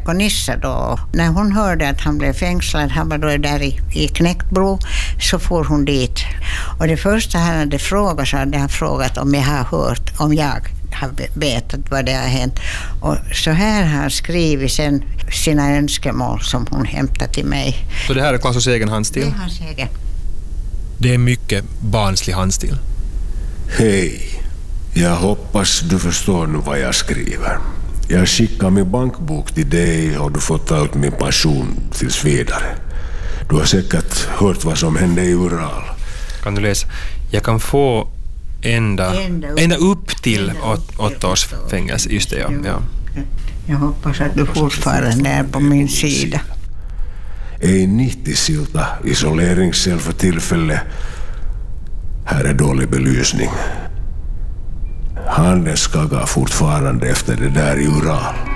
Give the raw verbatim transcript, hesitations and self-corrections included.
på Nisse då. När hon hörde att han blev fängslad, han var då där i, i Knäktbro, så får hon dit. Och det första han hade frågat så hade han frågat om jag har hört, om jag har vetat vad det har hänt. Och så här har han skrivit sen sina önskemål som hon hämtat till mig. Så det här är Klassos egen handstil? Det är hans egen. Det är mycket barnslig handstil. Hej, jag hoppas du förstår nu vad jag skriver. Jag skickar min bankbok till dig och du får ta ut min pension tills vidare. Du har säkert hört vad som hände i Ural. Kan du läsa? Jag kan få ända, ända, upp, ända upp till ända åt, åtta års fängelse. Just det, ja. ja. Jag hoppas att du fortfarande är på min sida. Ei nihtisilta isoleringscell för tillfälle. Här är dålig belysning. Handen skaggar fortfarande efter det där i Ural.